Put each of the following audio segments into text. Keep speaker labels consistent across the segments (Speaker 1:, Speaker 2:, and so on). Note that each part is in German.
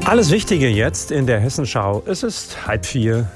Speaker 1: Alles Wichtige jetzt in der Hessenschau. Es ist 3:30.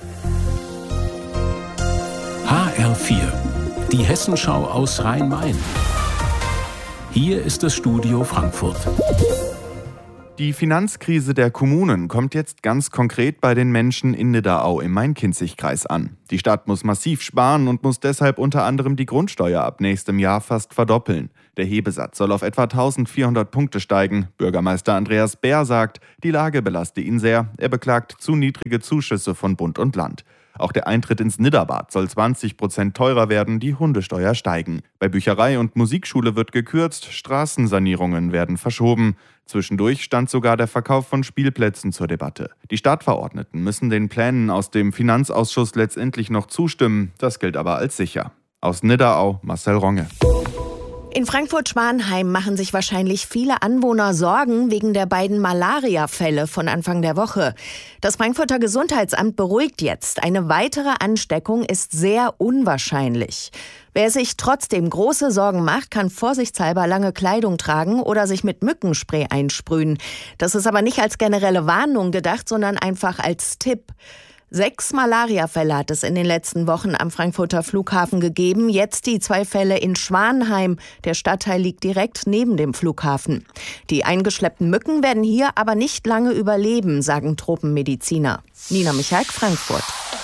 Speaker 2: HR4, die Hessenschau aus Rhein-Main. Hier ist das Studio Frankfurt.
Speaker 3: Die Finanzkrise der Kommunen kommt jetzt ganz konkret bei den Menschen in Nidderau im Main-Kinzig-Kreis an. Die Stadt muss massiv sparen und muss deshalb unter anderem die Grundsteuer ab nächstem Jahr fast verdoppeln. Der Hebesatz soll auf etwa 1400 Punkte steigen. Bürgermeister Andreas Bär sagt, die Lage belaste ihn sehr. Er beklagt zu niedrige Zuschüsse von Bund und Land. Auch der Eintritt ins Nidderbad soll 20% teurer werden, die Hundesteuer steigen. Bei Bücherei und Musikschule wird gekürzt, Straßensanierungen werden verschoben. Zwischendurch stand sogar der Verkauf von Spielplätzen zur Debatte. Die Stadtverordneten müssen den Plänen aus dem Finanzausschuss letztendlich noch zustimmen. Das gilt aber als sicher. Aus Nidderau, Marcel Ronge.
Speaker 4: In Frankfurt-Schwanheim machen sich wahrscheinlich viele Anwohner Sorgen wegen der beiden Malaria-Fälle von Anfang der Woche. Das Frankfurter Gesundheitsamt beruhigt jetzt. Eine weitere Ansteckung ist sehr unwahrscheinlich. Wer sich trotzdem große Sorgen macht, kann vorsichtshalber lange Kleidung tragen oder sich mit Mückenspray einsprühen. Das ist aber nicht als generelle Warnung gedacht, sondern einfach als Tipp. 6 Malaria-Fälle hat es in den letzten Wochen am Frankfurter Flughafen gegeben. Jetzt die 2 Fälle in Schwanheim. Der Stadtteil liegt direkt neben dem Flughafen. Die eingeschleppten Mücken werden hier aber nicht lange überleben, sagen Tropenmediziner. Nina Michalk, Frankfurt.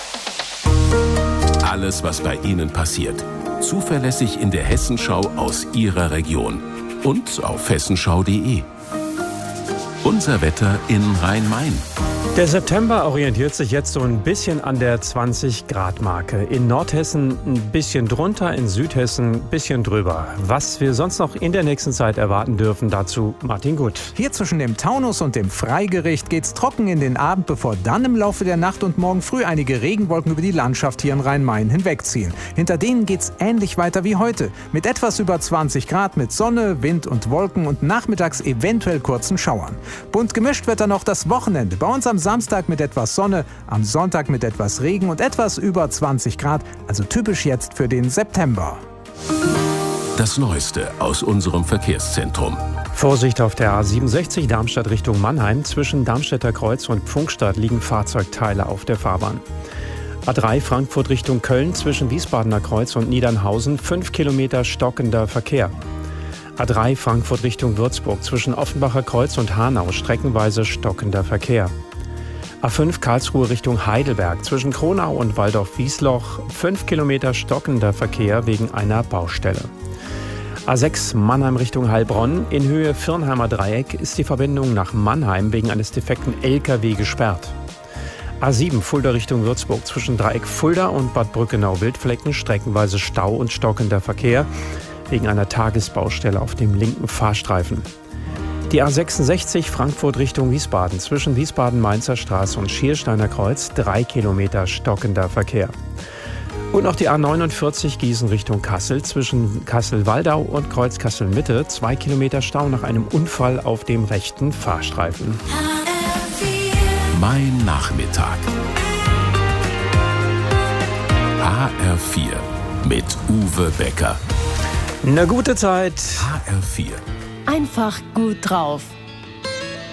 Speaker 2: Alles, was bei Ihnen passiert. Zuverlässig in der Hessenschau aus Ihrer Region. Und auf hessenschau.de. Unser Wetter in Rhein-Main.
Speaker 1: Der September orientiert sich jetzt so ein bisschen an der 20-Grad-Marke. In Nordhessen ein bisschen drunter, in Südhessen ein bisschen drüber. Was wir sonst noch in der nächsten Zeit erwarten dürfen, dazu Martin Gut.
Speaker 5: Hier zwischen dem Taunus und dem Freigericht geht's trocken in den Abend, bevor dann im Laufe der Nacht und morgen früh einige Regenwolken über die Landschaft hier in Rhein-Main hinwegziehen. Hinter denen geht's ähnlich weiter wie heute. Mit etwas über 20 Grad, mit Sonne, Wind und Wolken und nachmittags eventuell kurzen Schauern. Bunt gemischt wird dann noch das Wochenende. Bei uns am Samstag mit etwas Sonne, am Sonntag mit etwas Regen und etwas über 20 Grad, also typisch jetzt für den September.
Speaker 2: Das Neueste aus unserem Verkehrszentrum.
Speaker 1: Vorsicht auf der A67 Darmstadt Richtung Mannheim. Zwischen Darmstädter Kreuz und Pfungstadt liegen Fahrzeugteile auf der Fahrbahn. A3 Frankfurt Richtung Köln zwischen Wiesbadener Kreuz und Niedernhausen 5 Kilometer stockender Verkehr. A3 Frankfurt Richtung Würzburg zwischen Offenbacher Kreuz und Hanau streckenweise stockender Verkehr. A5 Karlsruhe Richtung Heidelberg zwischen Kronau und Waldorf-Wiesloch 5 Kilometer stockender Verkehr wegen einer Baustelle. A6 Mannheim Richtung Heilbronn in Höhe Firnheimer Dreieck ist die Verbindung nach Mannheim wegen eines defekten LKW gesperrt. A7 Fulda Richtung Würzburg zwischen Dreieck Fulda und Bad Brückenau-Wildflecken streckenweise Stau und stockender Verkehr wegen einer Tagesbaustelle auf dem linken Fahrstreifen. Die A66 Frankfurt Richtung Wiesbaden zwischen Wiesbaden-Mainzer Straße und Schiersteiner Kreuz 3 Kilometer stockender Verkehr. Und auch die A49 Gießen Richtung Kassel zwischen Kassel-Waldau und Kreuz Kassel-Mitte 2 Kilometer Stau nach einem Unfall auf dem rechten Fahrstreifen.
Speaker 2: Mein Nachmittag. HR4 mit Uwe Becker.
Speaker 1: Eine gute Zeit.
Speaker 2: HR4.
Speaker 6: Einfach gut drauf.